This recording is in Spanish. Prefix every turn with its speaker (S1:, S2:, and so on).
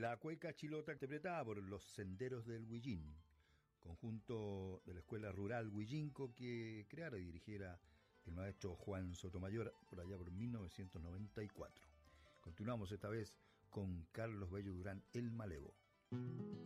S1: La cueca chilota interpretada por Los Senderos del Huillín, conjunto de la Escuela Rural Huillinco que creara y dirigiera el maestro Juan Sotomayor por allá por 1994. Continuamos esta vez con Carlos Bello Durán, El Malevo.